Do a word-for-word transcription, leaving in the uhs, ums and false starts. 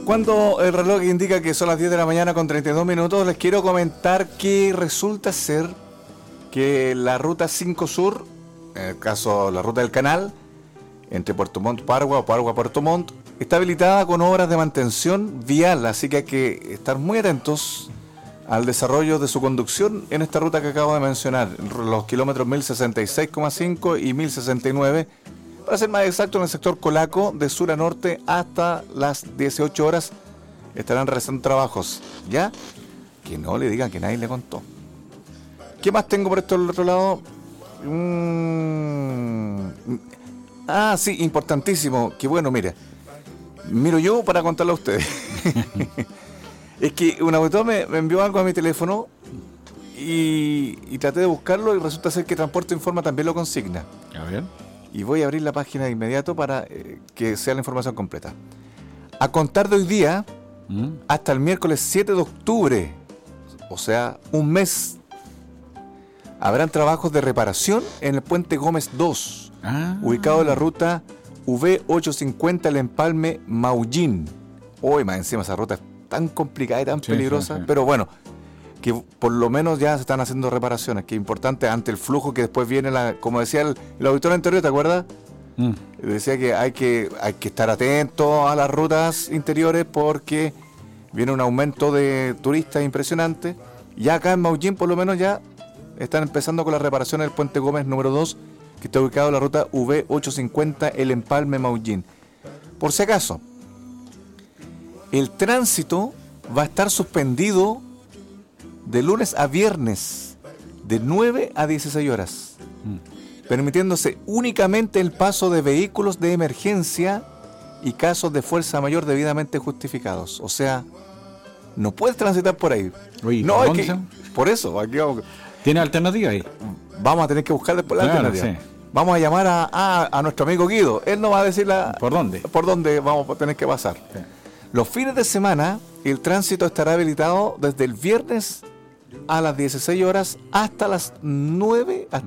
Cuando el reloj indica que son las diez de la mañana con treinta y dos minutos, les quiero comentar que resulta ser que la ruta cinco Sur, en el caso la ruta del canal, entre Puerto Montt, Pargua o Pargua, Puerto Montt, está habilitada con obras de mantención vial, así que hay que estar muy atentos al desarrollo de su conducción en esta ruta que acabo de mencionar, los kilómetros mil sesenta y seis coma cinco y mil sesenta y nueve, para ser más exacto en el sector Colaco, de sur a norte hasta las dieciocho horas estarán realizando trabajos, ¿ya? Que no le digan que nadie le contó. ¿Qué más tengo por esto del otro lado? Mm. Ah, sí, importantísimo, que bueno, mira, miro yo para contarlo a ustedes. Es que un auditor me, me envió algo a mi teléfono y, y traté de buscarlo y resulta ser que Transporte Informa también lo consigna. A ver. Y voy a abrir la página de inmediato para eh, que sea la información completa. A contar de hoy día, ¿Mm? hasta el miércoles siete de octubre, o sea, un mes, habrán trabajos de reparación en el puente Gómez dos, ah. ubicado en la ruta V ochocientos cincuenta, el Empalme Maullín. Hoy más encima esa ruta es tan complicada y tan sí, peligrosa, sí, sí. pero bueno, que por lo menos ya se están haciendo reparaciones, que es importante ante el flujo que después viene, la, como decía el, el auditor anterior, ¿te acuerdas? Mm. Decía que hay que hay que estar atentos a las rutas interiores porque viene un aumento de turistas impresionante. Ya acá en Maullín por lo menos ya están empezando con la reparación del puente Gómez número dos, que está ubicado en la ruta V ochocientos cincuenta, el Empalme Maullín. Por si acaso, el tránsito va a estar suspendido de lunes a viernes, de nueve a dieciséis horas, mm. permitiéndose únicamente el paso de vehículos de emergencia y casos de fuerza mayor debidamente justificados. O sea, no puedes transitar por ahí. Oye, no, hay que, por eso, aquí vamos. ¿Tiene alternativa ahí? Vamos a tener que buscar después la claro, alternativa. Sí. Vamos a llamar a, a, a nuestro amigo Guido. Él nos va a decir la, ¿Por dónde? Por dónde vamos a tener que pasar. Sí. Los fines de semana, el tránsito estará habilitado desde el viernes a las dieciséis horas hasta las nueve, hasta